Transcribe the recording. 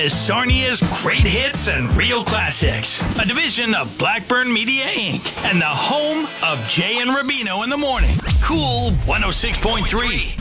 is Sarnia's Great Hits and Real Classics, a division of Blackburn Media Inc. and the home of Jay and Rubino in the morning. Cool 106.3.